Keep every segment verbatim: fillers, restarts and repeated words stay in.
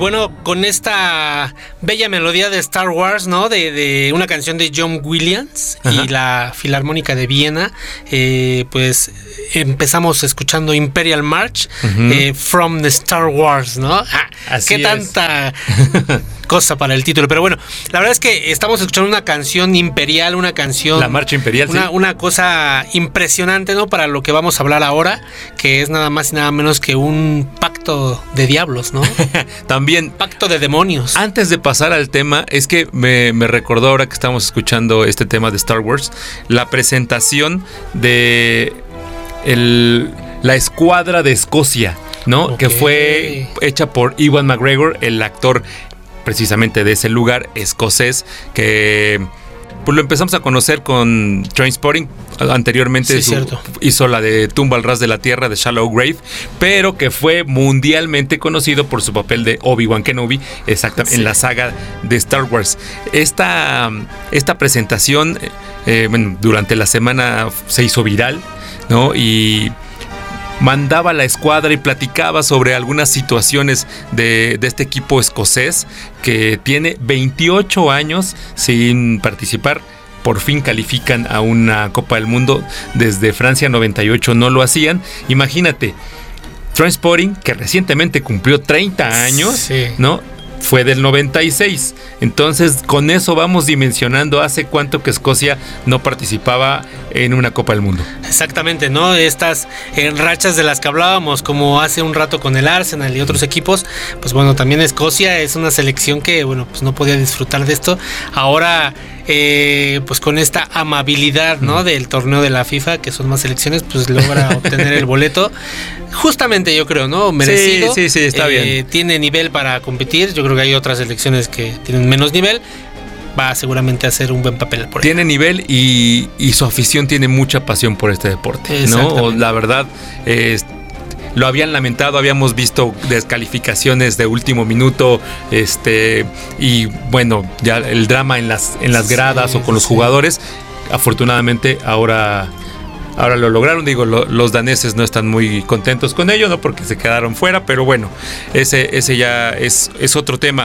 bueno, con esta bella melodía de Star Wars, ¿no? De, de una canción de John Williams. Ajá. Y la Filarmónica de Viena, eh, pues empezamos escuchando Imperial March, uh-huh. eh, From the Star Wars, ¿no? Ah, Así qué es. Tanta cosa para el título, pero bueno, la verdad es que estamos escuchando una canción imperial, una canción... La marcha imperial, una, sí. Una cosa impresionante, ¿no? Para lo que vamos a hablar ahora, que es nada más y nada menos que un pacto de diablos, ¿no? También... Pacto de demonios. Antes de pasar al tema, es que me, me recordó ahora que estamos escuchando este tema de Star Wars, la presentación de el, la escuadra de Escocia, ¿no? Okay. Que fue hecha por Ewan McGregor, el actor precisamente de ese lugar escocés, que pues lo empezamos a conocer con Trainspotting. Anteriormente sí, su, hizo la de Tumba al ras de la tierra, de Shallow Grave, pero que fue mundialmente conocido por su papel de Obi-Wan Kenobi, exactamente, sí. En la saga de Star Wars. Esta, esta presentación eh, bueno, durante la semana se hizo viral, ¿no? Y mandaba a la escuadra y platicaba sobre algunas situaciones de, de este equipo escocés que tiene veintiocho años sin participar. Por fin califican a una Copa del Mundo. Desde Francia noventa y ocho no lo hacían. Imagínate, Trainspotting, que recientemente cumplió treinta años, sí. ¿no? Fue del noventa y seis. Entonces, con eso vamos dimensionando hace cuánto que Escocia no participaba en una Copa del Mundo. Exactamente, ¿no? Estas eh, rachas de las que hablábamos, como hace un rato con el Arsenal y otros equipos, pues bueno, también Escocia es una selección que, bueno, pues no podía disfrutar de esto. Ahora, eh, pues con esta amabilidad, ¿no? Del torneo de la FIFA, que son más selecciones, pues logra obtener el boleto. Justamente, yo creo, ¿no? Merecido. Sí, sí, sí, está eh, bien. Tiene nivel para competir. Yo creo que hay otras selecciones que tienen menos nivel. Va seguramente a hacer un buen papel por Tiene nivel y, y su afición tiene mucha pasión por este deporte, ¿no? O, la verdad, eh, lo habían lamentado, habíamos visto descalificaciones de último minuto, este, y bueno, ya el drama en las, en las gradas sí, o con los sí. jugadores. Afortunadamente ahora... Ahora lo lograron, digo, lo, los daneses no están muy contentos con ello, ¿no? Porque se quedaron fuera, pero bueno, ese, ese ya es, es otro tema.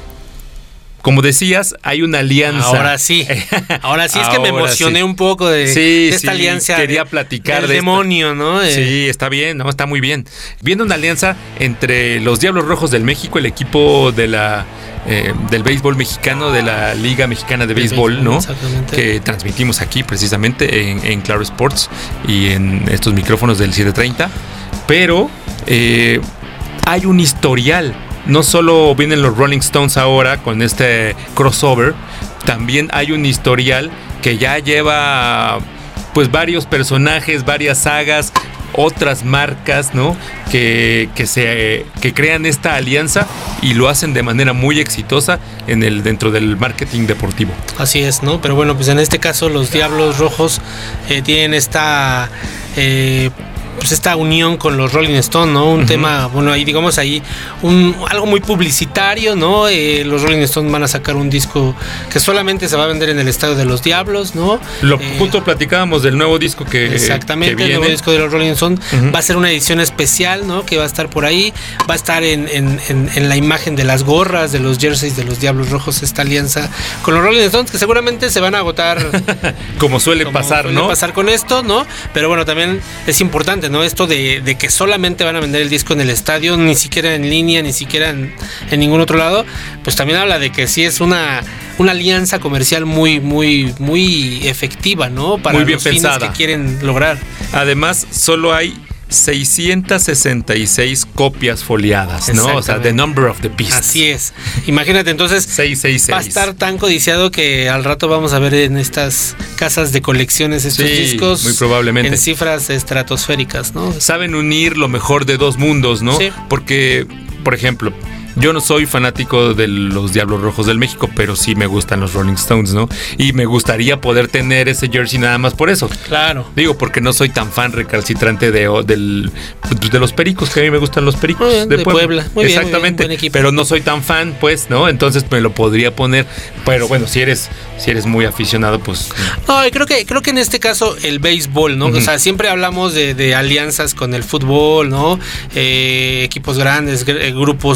Como decías, hay una alianza. Ahora sí, ahora sí es que me emocioné sí. un poco de, sí, de esta sí, alianza. Quería de, platicar del de demonio, esta. ¿no? Eh. Sí, está bien, no, está muy bien. Viendo una alianza entre los Diablos Rojos del México, el equipo de la eh, del béisbol mexicano, de la Liga Mexicana de Béisbol, ¿no? Que transmitimos aquí precisamente en, en Claro Sports y en estos micrófonos del siete treinta. Pero eh, hay un historial. No solo vienen los Rolling Stones ahora con este crossover, también hay un historial que ya lleva pues varios personajes, varias sagas, otras marcas, ¿no? Que, que se que crean esta alianza y lo hacen de manera muy exitosa en el dentro del marketing deportivo. Así es, ¿no? Pero bueno, pues en este caso los Diablos Rojos eh, tienen esta eh, pues esta unión con los Rolling Stones, ¿no? Un uh-huh. tema, bueno, ahí digamos ahí un algo muy publicitario, ¿no? Eh, los Rolling Stones van a sacar un disco que solamente se va a vender en el Estadio de los Diablos, ¿no? Lo eh, justo platicábamos del nuevo disco que exactamente, que viene. El nuevo disco de los Rolling Stones uh-huh. va a ser una edición especial, ¿no? Que va a estar por ahí, va a estar en, en, en, en la imagen de las gorras, de los jerseys de los Diablos Rojos, esta alianza con los Rolling Stones, que seguramente se van a agotar como suele como pasar, suele ¿no? pasar con esto, ¿no? Pero bueno, también es importante, ¿no? Esto de, de que solamente van a vender el disco en el estadio, ni siquiera en línea, ni siquiera en, en ningún otro lado, pues también habla de que sí es una, una alianza comercial muy, muy, muy efectiva, ¿no? Para muy bien los pensada. fines que quieren lograr. Además, solo hay seiscientas sesenta y seis copias foliadas, ¿no? O sea, the number of the beast. Así es. Imagínate, entonces seiscientos sesenta y seis. Va a estar tan codiciado que al rato vamos a ver en estas casas de colecciones estos sí, discos muy probablemente en cifras estratosféricas, ¿no? Saben unir lo mejor de dos mundos, ¿no? Sí. Porque, por ejemplo, yo no soy fanático de los Diablos Rojos del México, pero sí me gustan los Rolling Stones, ¿no? Y me gustaría poder tener ese jersey nada más por eso. Claro. Digo, porque no soy tan fan recalcitrante de, del, de los Pericos, que a mí me gustan los Pericos bien, de, de Puebla. Puebla. Muy exactamente. Bien, muy bien, pero no soy tan fan, pues, ¿no? Entonces me lo podría poner. Pero bueno, si eres, si eres muy aficionado, pues. No, creo que, creo que en este caso el béisbol, ¿no? Uh-huh. O sea, siempre hablamos de, de alianzas con el fútbol, ¿no? Eh, equipos grandes, gr- grupos grandes.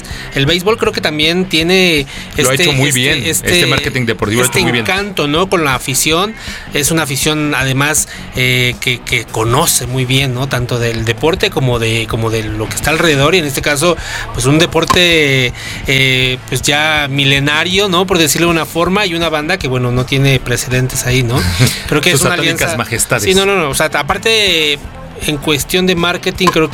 el béisbol creo que también tiene lo este, ha hecho muy este, bien, este, este marketing deportivo este lo ha hecho muy bien. encanto, ¿no? Con la afición, es una afición además eh, que, que conoce muy bien, ¿no? Tanto del deporte como de como de lo que está alrededor, y en este caso pues un deporte eh, pues ya milenario, ¿no? Por decirlo de una forma, y una banda que bueno no tiene precedentes ahí, ¿no? Creo que es una alianza. Majestades. Sí, no, no, no, o sea, aparte en cuestión de marketing creo